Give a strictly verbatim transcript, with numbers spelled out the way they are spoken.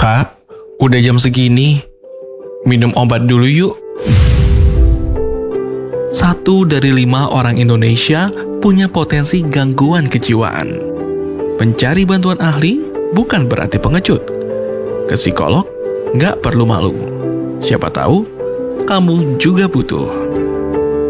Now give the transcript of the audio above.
Kak, udah jam segini. Minum obat dulu yuk. Satu dari lima orang Indonesia punya potensi gangguan kejiwaan. Mencari bantuan ahli bukan berarti pengecut. Ke psikolog nggak perlu malu. Siapa tahu kamu juga butuh.